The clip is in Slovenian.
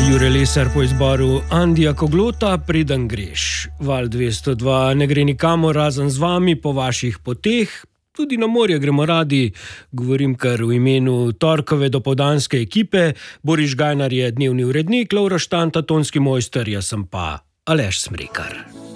Jure Lesar po izboru Andija Koglota, Preden greš. Val 202 ne gre nikamor razen z vami po vaših poteh. Tudi na morje gremo radi, govorim kar v imenu torkove dopoldanske ekipe. Boris Gajnar je dnevni urednik, Lovro Štanta tonski mojster, jaz sem pa Aleš Smrekar.